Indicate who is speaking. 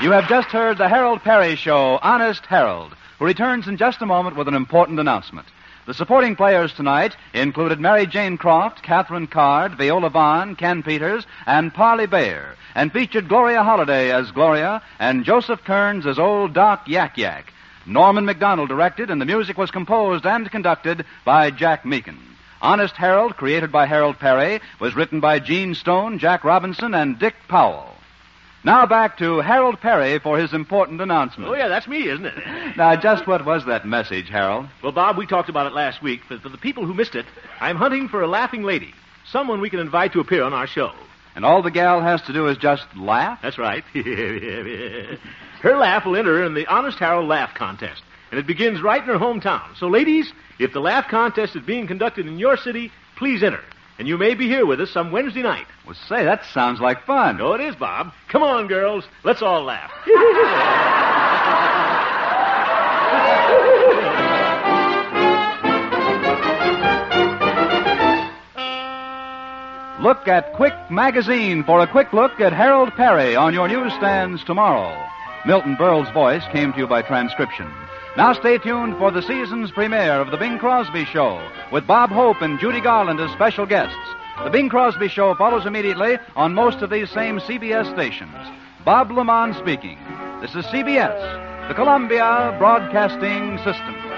Speaker 1: You have just heard the Harold Perry Show, Honest Harold, who returns in just a moment with an important announcement. The supporting players tonight included Mary Jane Croft, Catherine Card, Viola Vaughn, Ken Peters, and Parley Bayer, and featured Gloria Holliday as Gloria and Joseph Kearns as Old Doc Yak Yak. Norman McDonald directed, and the music was composed and conducted by Jack Meakin. Honest Harold, created by Harold Perry, was written by Gene Stone, Jack Robinson, and Dick Powell. Now back to Harold Perry for his important announcement.
Speaker 2: Oh, yeah, that's me, isn't it?
Speaker 1: Now, just what was that message, Harold?
Speaker 2: Well, Bob, we talked about it last week. For the people who missed it, I'm hunting for a laughing lady, someone we can invite to appear on our show.
Speaker 1: And all the gal has to do is just laugh?
Speaker 2: That's right. Her laugh will enter in the Honest Harold Laugh Contest, and it begins right in her hometown. So, ladies, if the laugh contest is being conducted in your city, please enter. And you may be here with us some Wednesday night.
Speaker 1: Well, say, that sounds like fun.
Speaker 2: Oh, it is, Bob. Come on, girls. Let's all laugh.
Speaker 1: Look at Quick Magazine for a quick look at Harold Perry on your newsstands tomorrow. Milton Berle's voice came to you by transcription. Now stay tuned for the season's premiere of The Bing Crosby Show with Bob Hope and Judy Garland as special guests. The Bing Crosby Show follows immediately on most of these same CBS stations. Bob Lamont speaking. This is CBS, the Columbia Broadcasting System.